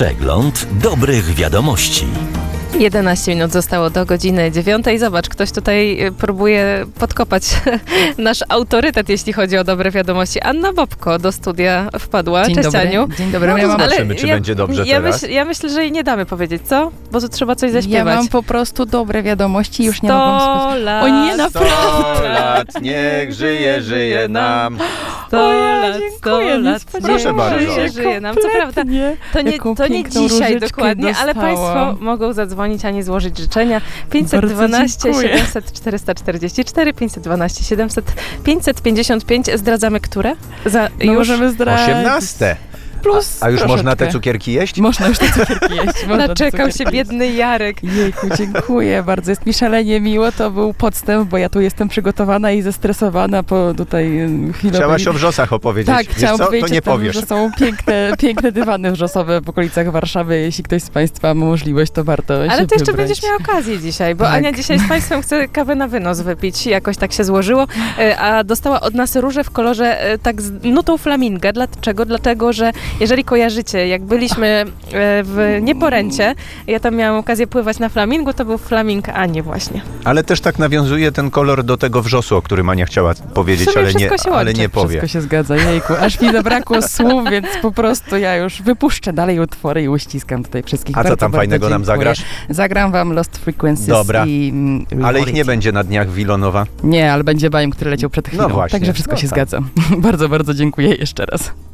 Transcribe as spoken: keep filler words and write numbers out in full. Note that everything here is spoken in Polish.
Przegląd dobrych wiadomości. jedenaście minut zostało do godziny dziewiątej. Zobacz, ktoś tutaj próbuje podkopać nasz autorytet, jeśli chodzi o dobre wiadomości. Anna Bobko do studia wpadła. Dzień Cześć, dobry. Aniu. Dzień dobry. No, ja, mam, zobaczymy, czy ja, będzie dobrze ja teraz. Myśl, ja myślę, że jej nie damy powiedzieć, co? Bo tu trzeba coś ja zaśpiewać. mam po prostu dobre wiadomości, już nie sto mogłam spać. lat. O nie, naprawdę. Sto lat, niech żyje, żyje nam. sto O ja, lat, sto dziękuję, nie lat, spodziewałam Proszę bardzo. żyje, żyje nam. Co prawda, Kompletnie. to nie, Jaką to nie piękną dzisiaj różyczkę dokładnie, ale dostałam. Państwo mogą zadzwonić, a nie złożyć życzenia. pięćset dwanaście dziękuję. siedemset czterysta czterdzieści cztery, pięćset dwanaście siedemset pięćset pięćdziesiąt pięć. Zdradzamy które? Za, No już możemy zdradzić. Osiemnaste. Plus A, a już troszeczkę. można te cukierki jeść? Można już te cukierki jeść. Można te naczekał się cukierki biedny Jarek. jeść. Jejku, dziękuję bardzo. Jest mi szalenie miło. To był podstęp, bo ja tu jestem przygotowana i zestresowana po tutaj chwilowej... Chciałaś o wrzosach opowiedzieć. Tak, Wiesz chciałam co? powiedzieć, To nie o tym, powiesz. że są piękne, piękne dywany wrzosowe w okolicach Warszawy. Jeśli ktoś z Państwa ma możliwość, to warto Ale się ty jeszcze wybrać. będziesz miał okazję dzisiaj, bo Tak. Ania dzisiaj z Państwem chce kawę na wynos wypić. Jakoś tak się złożyło. E, A dostała od nas róże w kolorze e, tak z nutą flaminga. Dlaczego? Dlatego, że jeżeli kojarzycie, jak byliśmy e, w Nieporęcie, ja tam miałam okazję pływać na flamingu, to był flaming Ani właśnie. Ale też tak nawiązuje ten kolor do tego wrzosu, o którym Ania chciała powiedzieć, W sumie ale nie, wszystko się ale łączy. nie powie. Wszystko się zgadza, jejku. Aż mi zabrakło słów, więc po prostu ja już wypuszczę dalej utwory i uściskam tutaj wszystkich. A co bardzo, tam bardzo fajnego nam dziękuję. zagrasz? Zagram wam Lost Frequencies Dobra. i mm, Ale ich nie Reality. będzie na dniach Wilonowa. Nie, ale będzie bajem, który leciał przed chwilą. No właśnie. Także wszystko No się tak. zgadza. Bardzo, bardzo dziękuję jeszcze raz.